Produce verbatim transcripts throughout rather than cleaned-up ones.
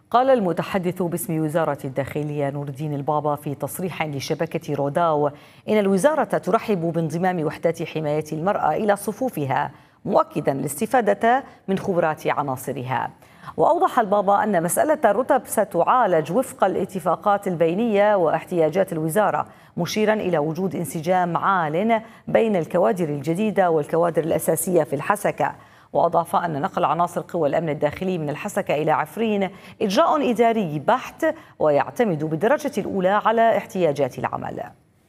قال المتحدث باسم وزارة الداخلية نور الدين البابا في تصريح لشبكة روداو إن الوزارة ترحب بانضمام وحدات حماية المرأة إلى صفوفها، مؤكدا الاستفادة من خبرات عناصرها. وأوضح البابا أن مسألة الرتب ستعالج وفق الاتفاقات البينية واحتياجات الوزارة، مشيرا إلى وجود انسجام عال بين الكوادر الجديدة والكوادر الأساسية في الحسكة. وأضاف أن نقل عناصر قوى الأمن الداخلي من الحسكة إلى عفرين إجراء إداري بحت ويعتمد بالدرجة الأولى على احتياجات العمل.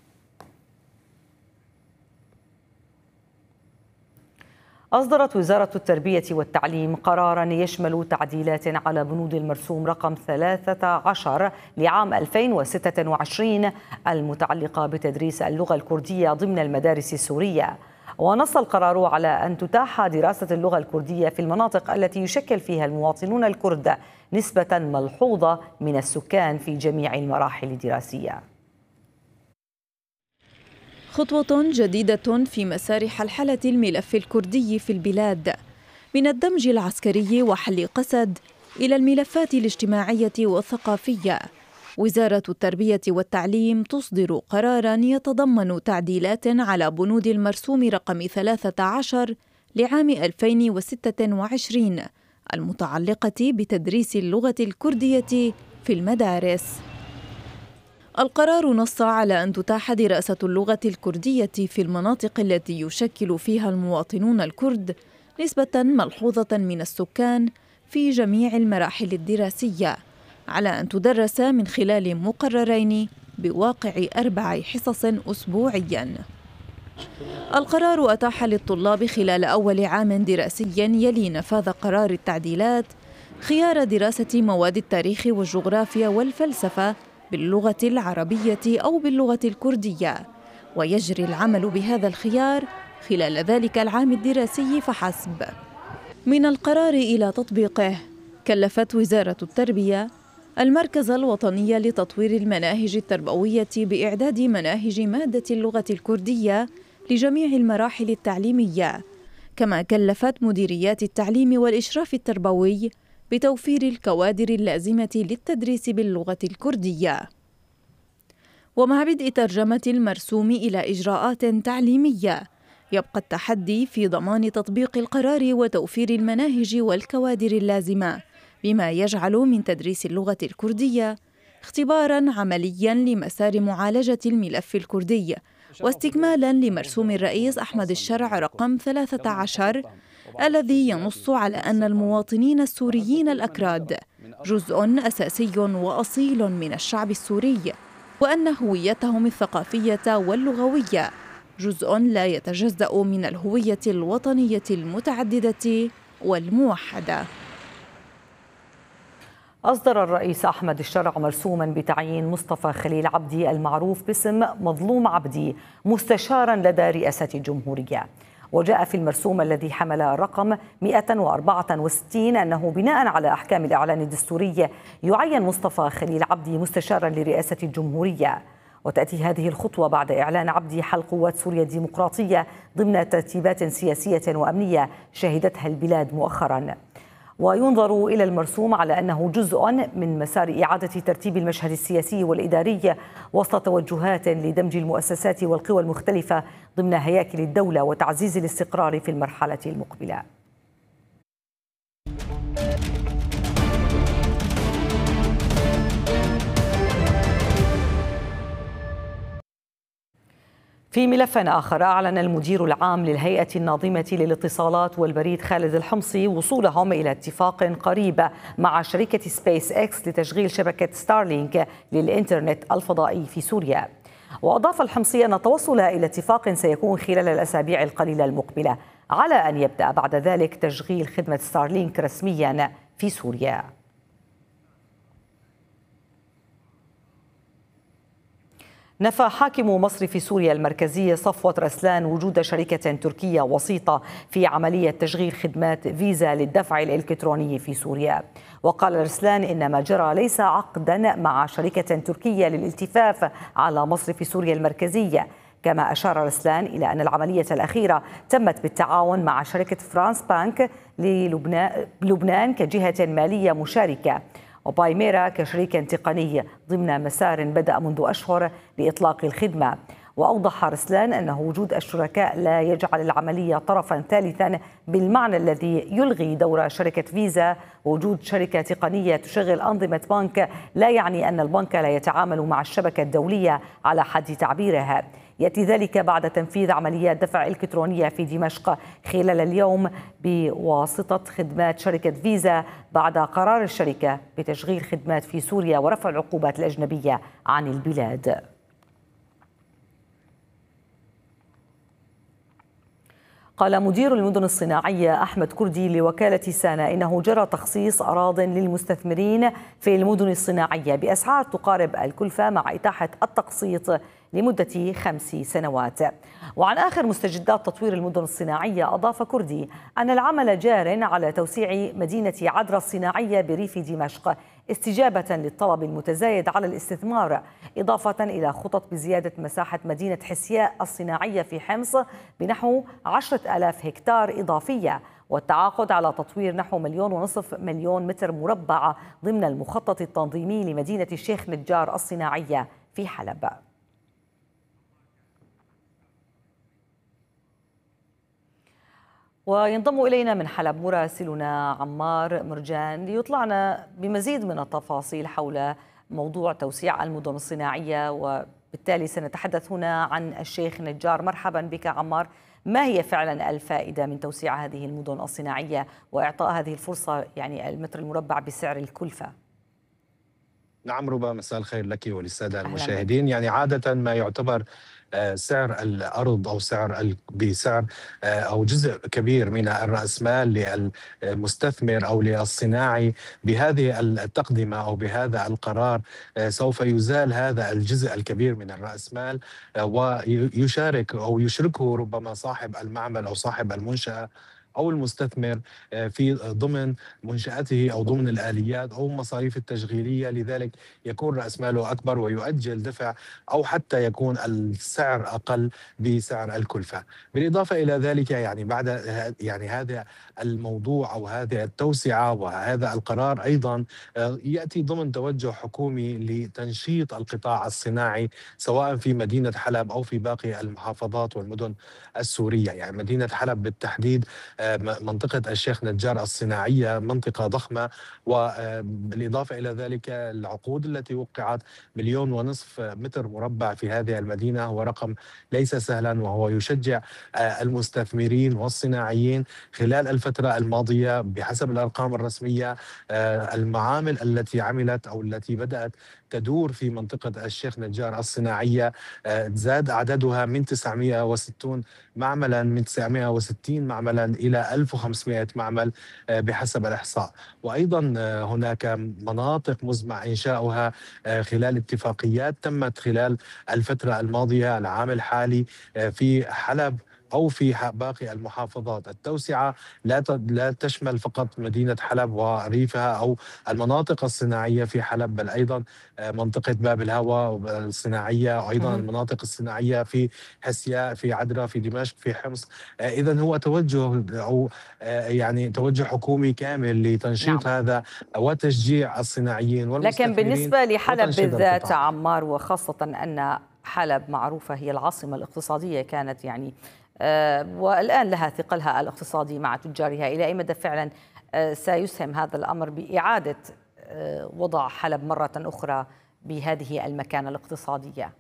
أصدرت وزارة التربية والتعليم قراراً يشمل تعديلات على بنود المرسوم رقم ثلاثة عشر لعام ألفين وستة وعشرين المتعلقة بتدريس اللغة الكردية ضمن المدارس السورية. ونص القرار على أن تتاح دراسة اللغة الكردية في المناطق التي يشكل فيها المواطنون الكرد نسبة ملحوظة من السكان في جميع المراحل الدراسية. خطوة جديدة في مسار حلحلة الملف الكردي في البلاد، من الدمج العسكري وحل قسد إلى الملفات الاجتماعية والثقافية. وزارة التربية والتعليم تصدر قراراً يتضمن تعديلات على بنود المرسوم رقم ثلاثة عشر لعام ألفين وستة وعشرين المتعلقة بتدريس اللغة الكردية في المدارس. القرار نص على أن تتاح دراسة اللغة الكردية في المناطق التي يشكل فيها المواطنون الكرد نسبة ملحوظة من السكان في جميع المراحل الدراسية، على أن تدرس من خلال مقررين بواقع أربع حصص أسبوعياً. القرار أتاح للطلاب خلال أول عام دراسي يلي نفاذ قرار التعديلات خيار دراسة مواد التاريخ والجغرافيا والفلسفة باللغة العربية أو باللغة الكردية، ويجري العمل بهذا الخيار خلال ذلك العام الدراسي فحسب. من القرار إلى تطبيقه كلفت وزارة التربية المركز الوطني لتطوير المناهج التربوية بإعداد مناهج مادة اللغة الكردية لجميع المراحل التعليمية، كما كلفت مديريات التعليم والإشراف التربوي بتوفير الكوادر اللازمة للتدريس باللغة الكردية. ومع بدء ترجمة المرسوم إلى إجراءات تعليمية، يبقى التحدي في ضمان تطبيق القرار وتوفير المناهج والكوادر اللازمة، بما يجعل من تدريس اللغة الكردية اختباراً عملياً لمسار معالجة الملف الكردي، واستكمالاً لمرسوم الرئيس أحمد الشرع رقم ثلاثة عشر الذي ينص على أن المواطنين السوريين الأكراد جزء أساسي وأصيل من الشعب السوري، وأن هويتهم الثقافية واللغوية جزء لا يتجزأ من الهوية الوطنية المتعددة والموحدة. أصدر الرئيس أحمد الشرع مرسوما بتعيين مصطفى خليل عبدي المعروف باسم مظلوم عبدي مستشارا لدى رئاسة الجمهورية. وجاء في المرسوم الذي حمل الرقم مئة وأربعة وستين أنه بناء على أحكام الإعلان الدستوري يعين مصطفى خليل عبدي مستشارا لرئاسة الجمهورية. وتأتي هذه الخطوة بعد إعلان عبدي حل قوات سوريا الديمقراطية ضمن ترتيبات سياسية وأمنية شهدتها البلاد مؤخرا. وينظر إلى المرسوم على أنه جزء من مسار إعادة ترتيب المشهد السياسي والإداري وسط توجهات لدمج المؤسسات والقوى المختلفة ضمن هياكل الدولة وتعزيز الاستقرار في المرحلة المقبلة. في ملف آخر، أعلن المدير العام للهيئة الناظمة للاتصالات والبريد خالد الحمصي وصولهم إلى اتفاق قريب مع شركة سبيس إكس لتشغيل شبكة ستارلينك للإنترنت الفضائي في سوريا. وأضاف الحمصي أن التوصل إلى اتفاق سيكون خلال الأسابيع القليلة المقبلة، على أن يبدأ بعد ذلك تشغيل خدمة ستارلينك رسميا في سوريا. نفى حاكم مصرف سوريا المركزي صفوت رسلان وجود شركة تركية وسيطة في عملية تشغيل خدمات فيزا للدفع الإلكتروني في سوريا. وقال رسلان إن ما جرى ليس عقدا مع شركة تركية للالتفاف على مصرف سوريا المركزي. كما أشار رسلان إلى أن العملية الأخيرة تمت بالتعاون مع شركة فرانس بانك للبنان كجهة مالية مشاركة. وبايميرا كشريك تقني ضمن مسار بدأ منذ أشهر لإطلاق الخدمة. وأوضح رسلان أن وجود الشركاء لا يجعل العملية طرفا ثالثا بالمعنى الذي يلغي دور شركة فيزا. وجود شركة تقنية تشغل أنظمة بنك لا يعني أن البنك لا يتعامل مع الشبكة الدولية على حد تعبيرها. يأتي ذلك بعد تنفيذ عمليات دفع إلكترونية في دمشق خلال اليوم بواسطة خدمات شركة فيزا بعد قرار الشركة بتشغيل خدمات في سوريا ورفع العقوبات الأجنبية عن البلاد. قال مدير المدن الصناعية أحمد كردي لوكالة سانا إنه جرى تخصيص أراضٍ للمستثمرين في المدن الصناعية بأسعار تقارب الكلفة مع إتاحة التقسيط لمدة خمس سنوات. وعن آخر مستجدات تطوير المدن الصناعية أضاف كردي أن العمل جار على توسيع مدينة عدرا الصناعية بريف دمشق استجابة للطلب المتزايد على الاستثمار، إضافة إلى خطط بزيادة مساحة مدينة حسياء الصناعية في حمص بنحو عشرة آلاف هكتار إضافية، والتعاقد على تطوير نحو مليون ونصف مليون متر مربع ضمن المخطط التنظيمي لمدينة الشيخ نجار الصناعية في حلب. وينضم إلينا من حلب مراسلنا عمار مرجان ليطلعنا بمزيد من التفاصيل حول موضوع توسيع المدن الصناعية، وبالتالي سنتحدث هنا عن الشيخ نجار. مرحبا بك عمار، ما هي فعلا الفائدة من توسيع هذه المدن الصناعية وإعطاء هذه الفرصة يعني المتر المربع بسعر الكلفة؟ نعم ربما، مساء الخير لك وللسادة المشاهدين. يعني عادة ما يعتبر سعر الأرض أو سعر بسعر أو جزء كبير من الرأسمال للمستثمر أو للصناعي بهذه التقدمة أو بهذا القرار سوف يزال هذا الجزء الكبير من الرأسمال ويشارك أو يشركه ربما صاحب المعمل أو صاحب المنشأة أو المستثمر في ضمن منشأته أو ضمن الآليات أو المصاريف التشغيلية، لذلك يكون رأس ماله أكبر ويؤجل دفع أو حتى يكون السعر أقل بسعر الكلفة. بالإضافة إلى ذلك يعني بعد يعني هذا الموضوع أو هذه التوسعة وهذا القرار أيضا يأتي ضمن توجه حكومي لتنشيط القطاع الصناعي سواء في مدينة حلب أو في باقي المحافظات والمدن السورية. يعني مدينة حلب بالتحديد منطقة الشيخ نجار الصناعية منطقة ضخمة، وبالإضافة إلى ذلك العقود التي وقعت مليون ونصف متر مربع في هذه المدينة هو رقم ليس سهلا، وهو يشجع المستثمرين والصناعيين. خلال الفترة الماضية بحسب الأرقام الرسمية المعامل التي عملت أو التي بدأت تدور في منطقة الشيخ نجار الصناعية زاد عددها من تسعمئة وستين معملا من تسعمئة وستين معملا إلى ألف وخمسمئة معمل بحسب الإحصاء. وأيضا هناك مناطق مزمع إنشاؤها خلال اتفاقيات تمت خلال الفترة الماضية العام الحالي في حلب أو في باقي المحافظات. التوسعة لا لا تشمل فقط مدينة حلب وريفها أو المناطق الصناعية في حلب، بل أيضا منطقة باب الهوى الصناعية، وأيضا المناطق الصناعية في حسياء، في عدرا، في دمشق، في حمص. إذن هو توجه أو يعني توجه حكومي كامل لتنشيط نعم. هذا وتشجيع الصناعيين والمستثمرين. لكن بالنسبة لحلب بالذات عمار، وخاصة أن حلب معروفة هي العاصمة الاقتصادية كانت يعني آه والآن لها ثقلها الاقتصادي مع تجارها، إلى أي مدى فعلا آه سيسهم هذا الأمر بإعادة آه وضع حلب مرة أخرى بهذه المكانة الاقتصادية؟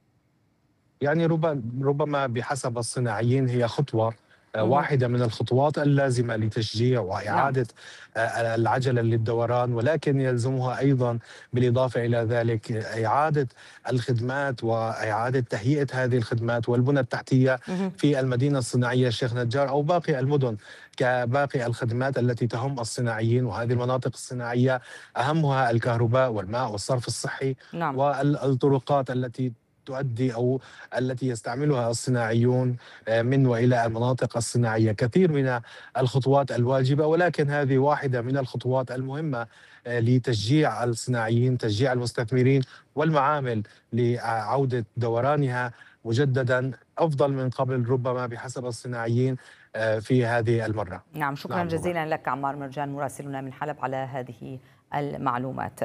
يعني ربما بحسب الصناعيين هي خطوة واحدة من الخطوات اللازمة لتشجيع وإعادة العجلة للدوران، ولكن يلزمها أيضا بالإضافة إلى ذلك إعادة الخدمات وإعادة تهيئة هذه الخدمات والبنى التحتية في المدينة الصناعية الشيخ نجار أو باقي المدن كباقي الخدمات التي تهم الصناعيين. وهذه المناطق الصناعية أهمها الكهرباء والماء والصرف الصحي نعم. والطرقات التي تؤدي أو التي يستعملها الصناعيون من وإلى المناطق الصناعية. كثير من الخطوات الواجبة، ولكن هذه واحدة من الخطوات المهمة لتشجيع الصناعيين، تشجيع المستثمرين والمعامل لعودة دورانها مجددا أفضل من قبل ربما بحسب الصناعيين. في هذه المرة. نعم، شكرا نعم جزيلا مبارك. لك عمار مرجان مراسلنا من حلب على هذه المعلومات.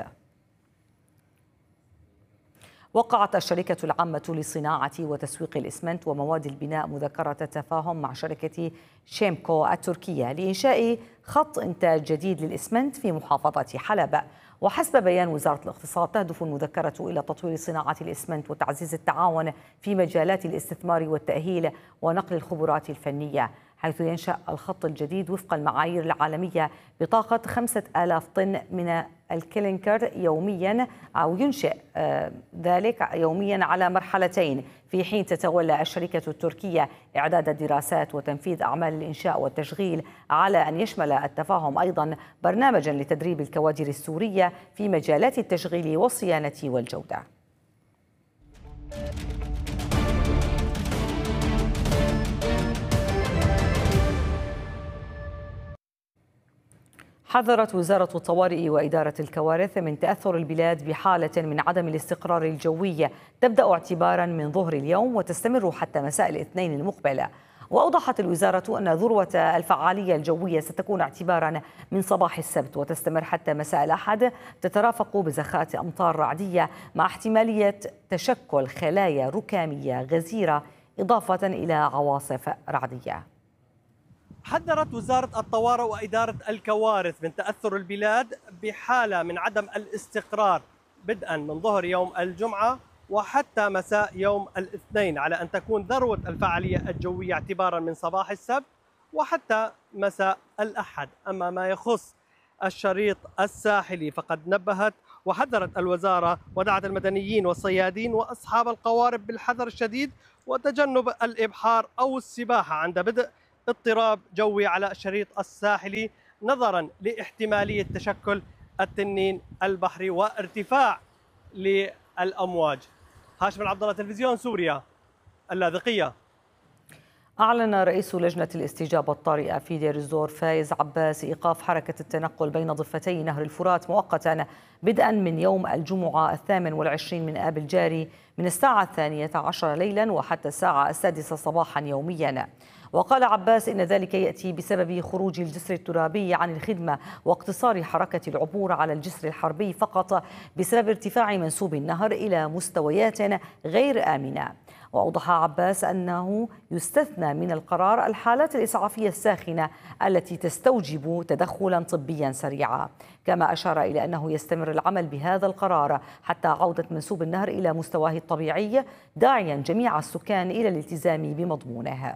وقعت الشركة العامة لصناعة وتسويق الإسمنت ومواد البناء مذكرة تفاهم مع شركة شيمكو التركية لإنشاء خط إنتاج جديد للإسمنت في محافظة حلب. وحسب بيان وزارة الاقتصاد تهدف المذكرة إلى تطوير صناعة الإسمنت وتعزيز التعاون في مجالات الاستثمار والتأهيل ونقل الخبرات الفنية، حيث ينشأ الخط الجديد وفق المعايير العالمية بطاقة خمسة آلاف طن من الكلينكر يوميا، أو ينشئ ذلك يوميا على مرحلتين، في حين تتولى الشركة التركية إعداد الدراسات وتنفيذ أعمال الإنشاء والتشغيل، على أن يشمل التفاهم أيضا برنامجا لتدريب الكوادر السورية في مجالات التشغيل والصيانة والجودة. حذرت وزارة الطوارئ وإدارة الكوارث من تأثر البلاد بحالة من عدم الاستقرار الجوي تبدأ اعتبارا من ظهر اليوم وتستمر حتى مساء الاثنين المقبل. وأوضحت الوزارة أن ذروة الفعالية الجوية ستكون اعتبارا من صباح السبت وتستمر حتى مساء الأحد، تترافق بزخات أمطار رعدية مع احتمالية تشكل خلايا ركامية غزيرة إضافة إلى عواصف رعدية. حذرت وزارة الطوارئ وإدارة الكوارث من تأثر البلاد بحالة من عدم الاستقرار بدءا من ظهر يوم الجمعة وحتى مساء يوم الاثنين، على أن تكون ذروة الفعالية الجوية اعتبارا من صباح السبت وحتى مساء الأحد. أما ما يخص الشريط الساحلي فقد نبهت وحذرت الوزارة ودعت المدنيين والصيادين وأصحاب القوارب بالحذر الشديد وتجنب الإبحار أو السباحة عند بدء اضطراب جوي على الشريط الساحلي، نظرا لاحتمالية تشكل التنين البحري وارتفاع للأمواج. هاشم العبد الله، تلفزيون سوريا، اللاذقية. أعلن رئيس لجنة الاستجابة الطارئة في دير الزور فايز عباس إيقاف حركة التنقل بين ضفتي نهر الفرات مؤقتا بدءا من يوم الجمعة الثامن والعشرين من آب الجاري من الساعة الثانية عشر ليلا وحتى الساعة السادسة صباحا يوميا. وقال عباس إن ذلك يأتي بسبب خروج الجسر الترابي عن الخدمة واقتصار حركة العبور على الجسر الحربي فقط بسبب ارتفاع منسوب النهر إلى مستويات غير آمنة. وأوضح عباس أنه يستثنى من القرار الحالات الإسعافية الساخنة التي تستوجب تدخلا طبيا سريعا، كما أشار إلى أنه يستمر العمل بهذا القرار حتى عودة منسوب النهر إلى مستواه الطبيعي، داعيا جميع السكان إلى الالتزام بمضمونه.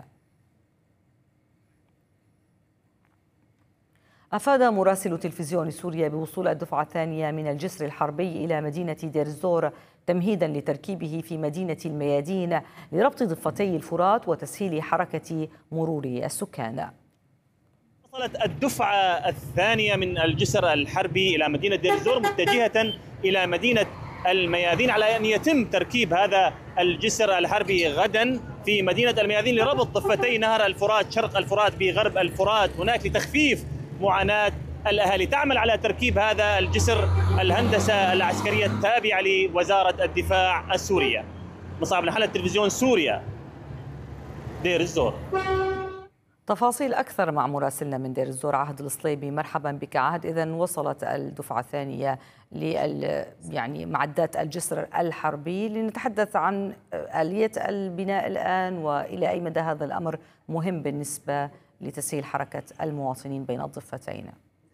أفاد مراسل تلفزيون سوريا بوصول الدفعة الثانية من الجسر الحربي إلى مدينة دير الزور تمهيدا لتركيبه في مدينة الميادين لربط ضفتي الفرات وتسهيل حركة مرور السكان. وصلت الدفعة الثانية من الجسر الحربي إلى مدينة دير الزور متجهة إلى مدينة الميادين، على أن يتم تركيب هذا الجسر الحربي غدا في مدينة الميادين لربط ضفتي نهر الفرات شرق الفرات بغرب الفرات، هناك لتخفيف معاناة الأهالي. تعمل على تركيب هذا الجسر الهندسة العسكرية التابعة لوزارة الدفاع السورية. مصعب نحلة، تلفزيون سوريا، دير الزور. تفاصيل أكثر مع مراسلنا من دير الزور عهد الصليبي. مرحبا بك عهد. إذن وصلت الدفعة الثانية لل يعني معدات الجسر الحربي، لنتحدث عن آلية البناء الآن وإلى أي مدى هذا الأمر مهم بالنسبة لتسهيل حركة المواطنين بين الضفتين.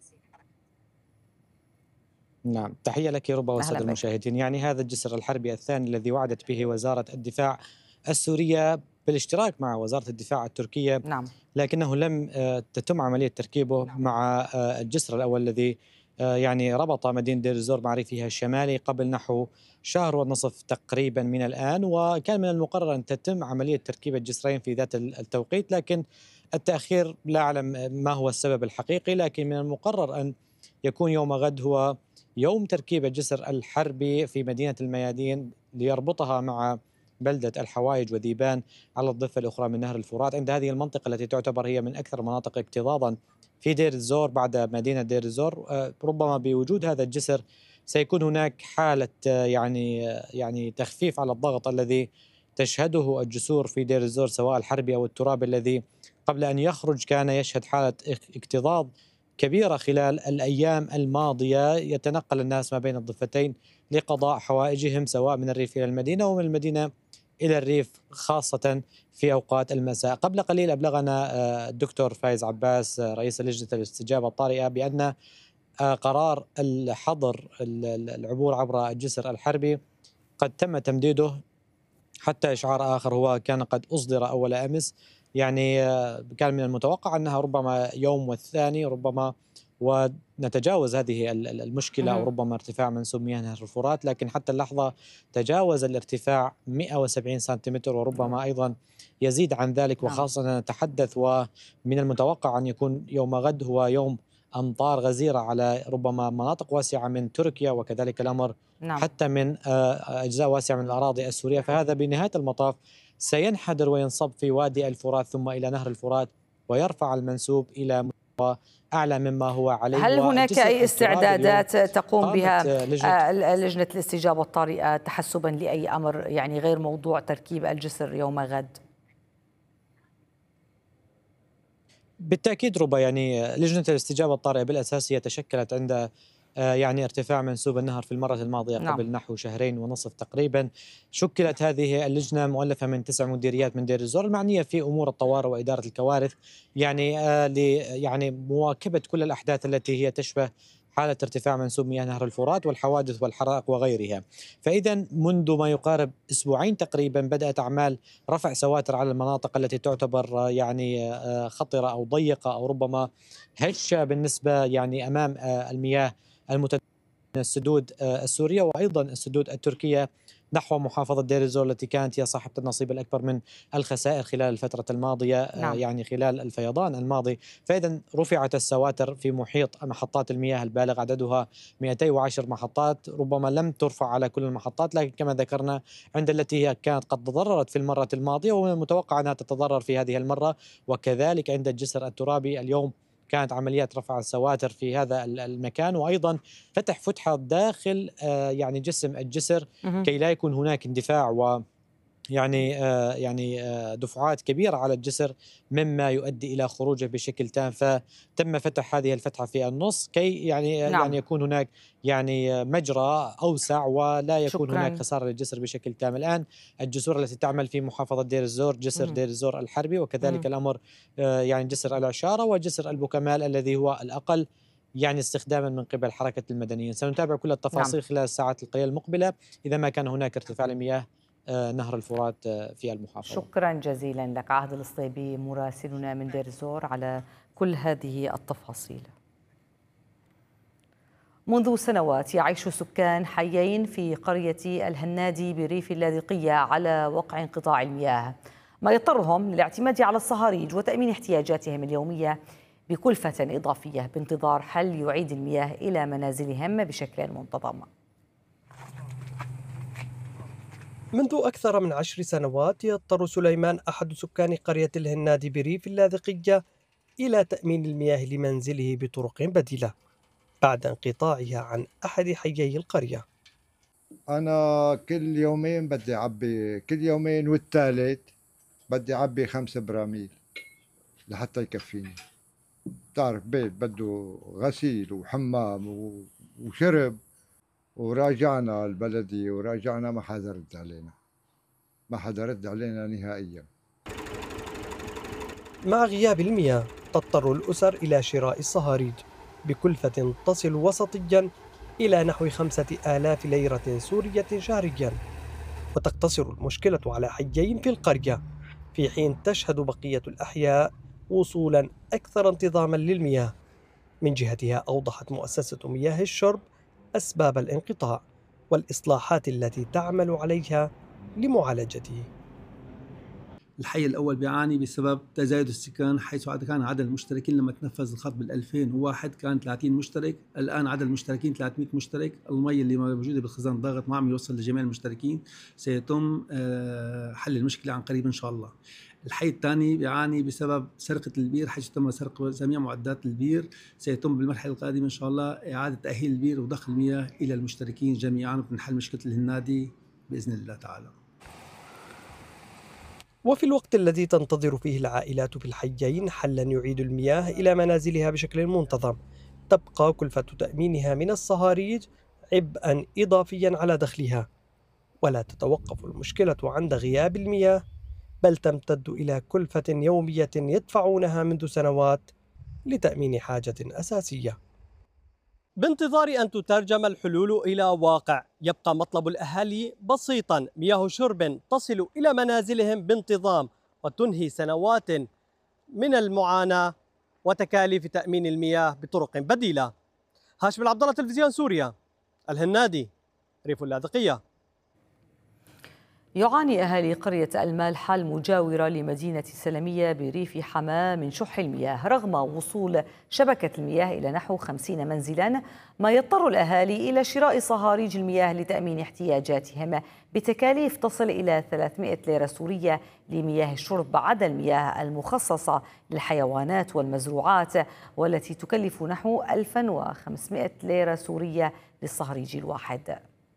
نعم، تحية لك ربا والسادة المشاهدين. يعني هذا الجسر الحربي الثاني الذي وعدت به وزارة الدفاع السورية بالاشتراك مع وزارة الدفاع التركية، نعم. لكنه لم تتم عملية تركيبه مع الجسر الأول الذي يعني ربط مدينة دير الزور مع ريفها الشمالي قبل نحو شهر ونصف تقريبا من الآن، وكان من المقرر أن تتم عملية تركيب الجسرين في ذات التوقيت، لكن التأخير لا أعلم ما هو السبب الحقيقي. لكن من المقرر أن يكون يوم غد هو يوم تركيب الجسر الحربي في مدينة الميادين ليربطها مع بلدة الحوايج وذيبان على الضفة الأخرى من نهر الفرات، عند هذه المنطقة التي تعتبر هي من أكثر المناطق اكتظاظا في دير الزور بعد مدينة دير الزور. ربما بوجود هذا الجسر سيكون هناك حالة يعني يعني تخفيف على الضغط الذي تشهده الجسور في دير الزور سواء الحربي أو الترابي الذي قبل أن يخرج كان يشهد حالة اكتظاظ كبيرة خلال الأيام الماضية. يتنقل الناس ما بين الضفتين لقضاء حوائجهم سواء من الريف إلى المدينة ومن المدينة إلى الريف خاصة في أوقات المساء. قبل قليل أبلغنا الدكتور فايز عباس رئيس لجنة الاستجابة الطارئة بأن قرار الحظر العبور عبر الجسر الحربي قد تم تمديده حتى إشعار آخر هو كان قد أصدر أول أمس، يعني كان من المتوقع أنها ربما يوم والثاني ربما ونتجاوز هذه المشكلة أو ربما ارتفاع منسوب مياه نهر الفرات، لكن حتى اللحظة تجاوز الارتفاع مئة وسبعين سنتيمتر وربما أيضا يزيد عن ذلك، وخاصة نتحدث ومن المتوقع أن يكون يوم غد هو يوم أمطار غزيرة على ربما مناطق واسعة من تركيا وكذلك الأمر نعم. حتى من أجزاء واسعة من الأراضي السورية، فهذا بنهاية المطاف سينحدر وينصب في وادي الفرات ثم إلى نهر الفرات ويرفع المنسوب إلى مستوى أعلى مما هو عليه. هل هناك أي استعدادات تقوم بها لجنة, لجنة الاستجابة الطارئة تحسبا لأي أمر يعني غير موضوع تركيب الجسر يوم غد؟ بالتأكيد ربا، يعني لجنة الاستجابة الطارئة بالأساس هي تشكلت عند يعني ارتفاع منسوب النهر في المرة الماضية قبل نعم. نحو شهرين ونصف تقريبا. شكلت هذه اللجنة مؤلفة من تسع مديريات من دير الزور المعنية في أمور الطوارئ وإدارة الكوارث، يعني آه ل يعني مواكبة كل الأحداث التي هي تشبه حالة ارتفاع منسوب مياه نهر الفرات والحوادث والحرائق وغيرها. فإذا منذ ما يقارب أسبوعين تقريبا بدأت أعمال رفع سواتر على المناطق التي تعتبر يعني آه خطرة أو ضيقة أو ربما هشة بالنسبة يعني أمام آه المياه المتدفقة من السدود السورية وأيضا السدود التركية نحو محافظة دير الزور التي كانت هي صاحبة النصيب الأكبر من الخسائر خلال الفترة الماضية نعم. يعني خلال الفيضان الماضي. فإذا رفعت السواتر في محيط محطات المياه البالغ عددها مئتين وعشر محطات، ربما لم ترفع على كل المحطات لكن كما ذكرنا عند التي هي كانت قد تضررت في المرة الماضية ومن المتوقع أنها تتضرر في هذه المرة، وكذلك عند الجسر الترابي اليوم كانت عمليات رفع السواتر في هذا المكان وأيضا فتح فتحة داخل يعني جسم الجسر كي لا يكون هناك اندفاع و يعني يعني دفعات كبيرة على الجسر مما يؤدي إلى خروجه بشكل تام، فتم فتح هذه الفتحة في النص كي يعني نعم. يعني يكون هناك يعني مجرى أوسع ولا يكون شكراً. هناك خسارة للجسر بشكل تام. الآن الجسور التي تعمل في محافظة دير الزور جسر مم. دير الزور الحربي وكذلك مم. الأمر يعني جسر العشارة وجسر البوكمال الذي هو الأقل يعني استخداما من قبل حركة المدنيين. سنتابع كل التفاصيل نعم. خلال الساعات القليلة المقبلة إذا ما كان هناك ارتفاع لمياه نهر الفرات في المحافظة. شكرا جزيلا لك عهد الصيبي مراسلنا من دير الزور على كل هذه التفاصيل. منذ سنوات يعيش سكان حيين في قرية الهنادي بريف اللاذقية على وقع انقطاع المياه، ما يضطرهم للاعتماد على الصهاريج وتأمين احتياجاتهم اليومية بكلفة إضافية بانتظار حل يعيد المياه إلى منازلهم بشكل منتظم. منذ أكثر من عشر سنوات يضطر سليمان أحد سكان قرية الهنادي بريف اللاذقية إلى تأمين المياه لمنزله بطرق بديلة بعد انقطاعها عن أحد حيي القرية. أنا كل يومين بدي أعبي، كل يومين والثالث بدي أعبي خمسة براميل لحتى يكفيني. تعرف بيت بده غسيل وحمام وشرب، وراجعنا البلدية وراجعنا ما حدا رد علينا، ما حدا رد علينا نهائيا. مع غياب المياه تضطر الأسر إلى شراء الصهاريج بكلفة تصل وسطيا إلى نحو خمسة آلاف ليرة سورية شهريا، وتقتصر المشكلة على حيين في القرية في حين تشهد بقية الأحياء وصولا أكثر انتظاما للمياه. من جهتها أوضحت مؤسسة مياه الشرب أسباب الانقطاع والإصلاحات التي تعمل عليها لمعالجته. الحي الأول بيعاني بسبب تزايد السكان، حيث كان عدد المشتركين لما تنفذ الخط بال ألفين وواحد كان ثلاثين مشترك، الآن عدد المشتركين ثلاثمئة مشترك. المي اللي موجودة بالخزان ضاغط ما عم يوصل لجميع المشتركين، سيتم حل المشكلة عن قريب إن شاء الله. الحي الثاني بيعاني بسبب سرقة البير، حيث تم سرقة جميع معدات البير. سيتم بالمرحلة القادمة إن شاء الله إعادة تأهيل البير وضخ المياه إلى المشتركين جميعا ونحل مشكلة الهنادي بإذن الله تعالى. وفي الوقت الذي تنتظر فيه العائلات في الحيين حلا يعيد المياه إلى منازلها بشكل منتظم، تبقى كلفة تأمينها من الصهاريج عبئا إضافيا على دخلها. ولا تتوقف المشكلة عند غياب المياه، بل تمتد إلى كلفة يومية يدفعونها منذ سنوات لتأمين حاجة أساسية. بانتظار أن تترجم الحلول إلى واقع، يبقى مطلب الأهالي بسيطا: مياه شرب تصل إلى منازلهم بانتظام وتنهي سنوات من المعاناة وتكاليف تأمين المياه بطرق بديلة. هاشم العبد الله، تلفزيون سوريا، الهنادي، ريف اللاذقية. يعاني أهالي قرية المالحة المجاورة لمدينة سلمية بريف حماة من شح المياه رغم وصول شبكة المياه إلى نحو خمسين منزلا، ما يضطر الأهالي إلى شراء صهاريج المياه لتأمين احتياجاتهم بتكاليف تصل إلى ثلاثمئة ليرة سورية لمياه الشرب عدا المياه المخصصة للحيوانات والمزروعات، والتي تكلف نحو ألف وخمسمئة ليرة سورية للصهريج الواحد.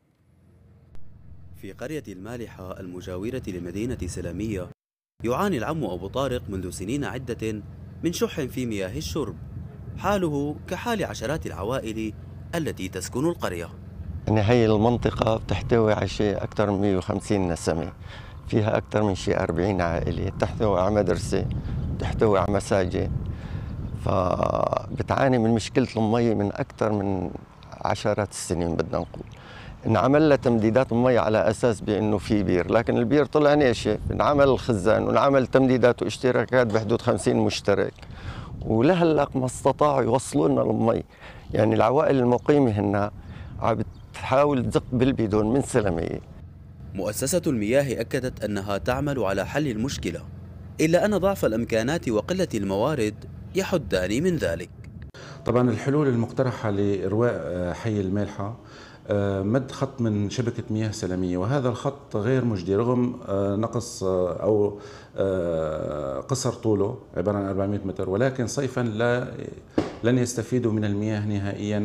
في قرية المالحة المجاورة لمدينة سلمية يعاني العم أبو طارق منذ سنين عدة من شح في مياه الشرب، حاله كحال عشرات العوائل التي تسكن القرية. يعني هي المنطقة بتحتوي على شيء أكثر من مئة وخمسين نسمة، فيها أكثر من شيء أربعين عائلة، تحتوي على مدرسة، تحتوي على مساجد، فبتعاني من مشكلة المي من أكثر من عشرات السنين. بدنا نقول انعمل لها تمديدات المي على اساس بانه في بير، لكن البير طلع ناشف، انعمل الخزان وانعمل تمديدات واشتراكات بحدود خمسين مشترك، ولهلا ما استطاعوا يوصلوا لنا المي. يعني العوائل المقيمه هنا عم بتحاول تزق بالبيدون من سلميه. مؤسسة المياه أكدت أنها تعمل على حل المشكلة، إلا أن ضعف الإمكانات وقلة الموارد يحدان من ذلك. طبعا الحلول المقترحة لإرواء حي المالحة مد خط من شبكة مياه سلمية، وهذا الخط غير مجدي رغم نقص أو قصر طوله عبارة عن أربعمئة متر، ولكن صيفا لا لن يستفيدوا من المياه نهائيا.